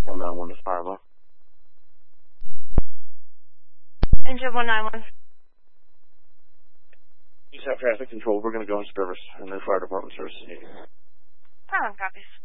191 is fire alarm. Engine 191. East have traffic control. We're going to go in service, and then fire department services needed. Copies.